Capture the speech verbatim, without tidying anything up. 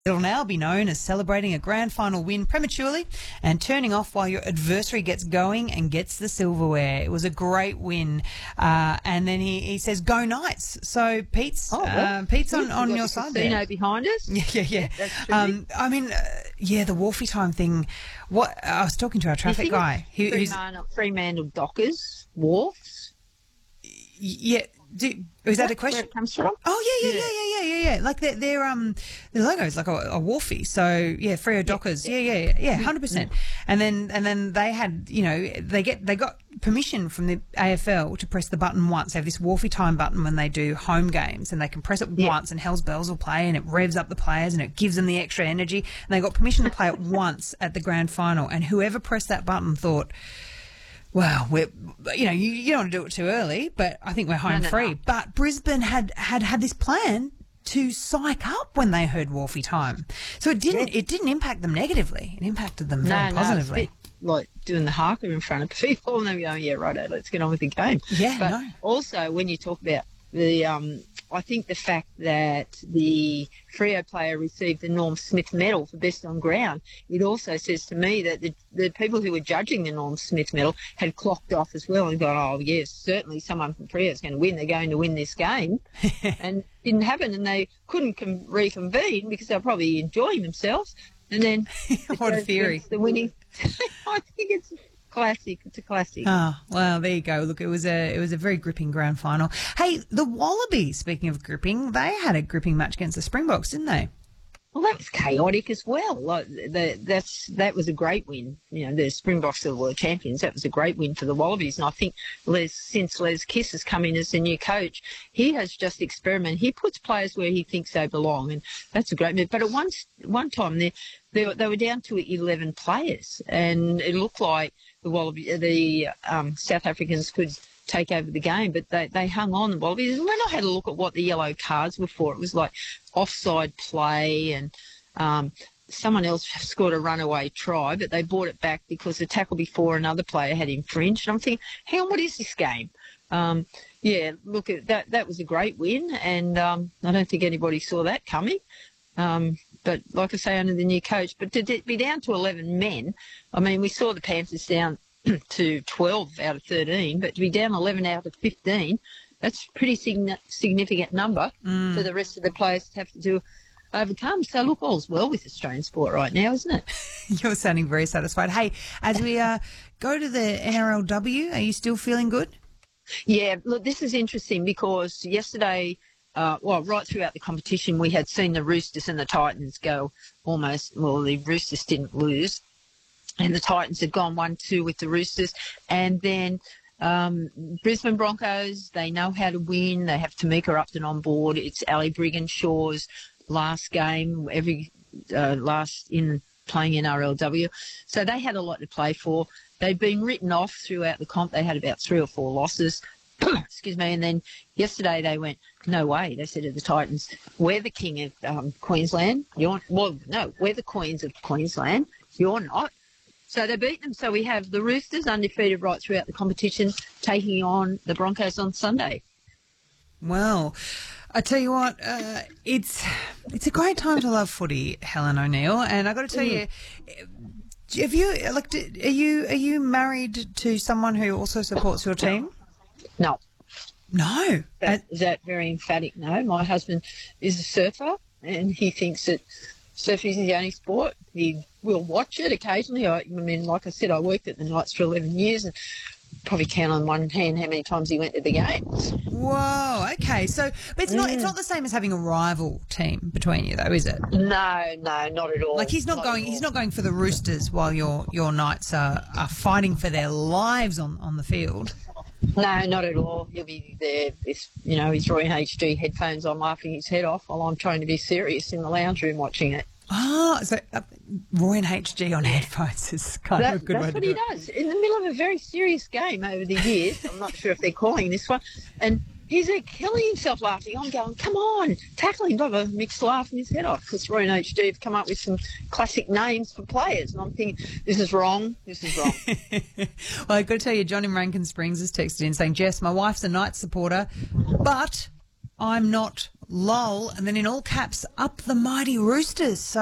It'll now be known as celebrating a grand final win prematurely and turning off while your adversary gets going and gets the silverware. It was a great win. Uh, and then he, he says, go Knights. So Pete's, oh, well, uh, Pete's on, on got your the side casino there. behind us. Yeah, yeah, yeah. That's um, I mean, uh, yeah, the Wharfie time thing. What I was talking to our traffic guy. He, who's, Fremantle Dockers, Wharfs. Yeah. Do, is that, that a question? Where it comes from? Oh yeah, yeah, yeah, yeah, yeah, yeah. yeah. Like their their um their logo is like a, a Wharfie. So yeah, Freo Dockers. Yeah, yeah, yeah, yeah, hundred percent. And then and then they had, you know, they get they got permission from the A F L to press the button once. They have this Wharfie time button when they do home games, and they can press it yeah. once, and Hell's Bells will play, and it revs up the players, and it gives them the extra energy. And they got permission to play it once at the grand final, and whoever pressed that button thought, well, we're, you know, you, you don't want to do it too early, but I think we're home no, no, free. No. But Brisbane had, had had this plan to psych up when they heard Wharfie time, so it didn't yeah. it didn't impact them negatively. It impacted them very no, positively. No, it's a bit like doing the haka in front of people, and they're going, "Yeah, righto, let's get on with the game." Yeah, but no. also when you talk about the, um, I think the fact that the Freo player received the Norm Smith medal for best on ground, it also says to me that the, the people who were judging the Norm Smith medal had clocked off as well and gone, oh, yes, certainly someone from Freo is going to win. They're going to win this game. And didn't happen, and they couldn't com- reconvene because they were probably enjoying themselves. And then what a theory. The winning. I think it's classic. It's a classic. Oh, well, there you go. Look, it was a it was a very gripping grand final. Hey, the Wallabies, speaking of gripping, they had a gripping match against the Springboks, didn't they? Well, that was chaotic as well. Like the, that's that was a great win. You know, the Springboks are the world champions. That was a great win for the Wallabies. And I think Les, since Les Kiss has come in as the new coach, he has just experimented. He puts players where he thinks they belong, and that's a great move. But at one one time, they they, they were down to eleven players, and it looked like the Wallaby, the um, South Africans could take over the game, but they, they hung on, the Wallabies. And when I had a look at what the yellow cards were for, it was like offside play, and um, someone else scored a runaway try, but they brought it back because the tackle before another player had infringed. And I'm thinking, hang on, what is this game? Um, yeah, look, that that was a great win, and um, I don't think anybody saw that coming. Um, but like I say, under the new coach, but to be down to eleven men, I mean, we saw the Panthers down to twelve out of thirteen, but to be down eleven out of fifteen, that's a pretty sign- significant number mm. for the rest of the players to have to do overcome. So look, all's well with Australian sport right now, isn't it? You're sounding very satisfied. Hey, as we uh, go to the N R L W, are you still feeling good? Yeah, look, this is interesting because yesterday, uh, well, right throughout the competition, we had seen the Roosters and the Titans go almost, well, the Roosters didn't lose, and the Titans had gone one two with the Roosters. And then um, Brisbane Broncos, they know how to win. They have Tamika Upton on board. It's Ali Brigginshaw's last game, every uh, last in playing in R L W. So they had a lot to play for. They'd been written off throughout the comp. They had about three or four losses. Excuse me. And then yesterday they went, no way. They said to the Titans, we're the king of um, Queensland. You're, well, no, we're the queens of Queensland. You're not. So they beat them. So we have the Roosters undefeated right throughout the competition, taking on the Broncos on Sunday. Well, I tell you what, uh, it's it's a great time to love footy, Helen O'Neill. And I got to tell mm. you, have you like, are you are you married to someone who also supports your team? No. No. That, is that very emphatic? No. My husband is a surfer, and he thinks that surfing is the only sport. He will watch it occasionally. I, I mean, like I said, I worked at the Knights for eleven years, and probably count on one hand how many times he went to the games. Whoa, okay. So but it's mm. not it's not the same as having a rival team between you, though, is it? No, no, not at all. Like he's not, not going he's not going for the Roosters while your your Knights are, are fighting for their lives on, on the field. No, not at all. He'll be there with, you know, his Roy H D headphones on, laughing his head off while I'm trying to be serious in the lounge room watching it. Oh, so uh, Roy and H G on headphones is kind that, of a good way to do it. That's what he does. In the middle of a very serious game over the years, I'm not sure if they're calling this one, and he's uh, killing himself laughing. I'm going, come on, tackle him. Blah, blah, Mick's laughing his head off because Roy and H D have come up with some classic names for players, and I'm thinking, this is wrong, this is wrong. Well, I've got to tell you, John in Rankin Springs has texted in saying, Jess, my wife's a Knights supporter, but I'm not lol, and then in all caps, up the mighty Roosters. So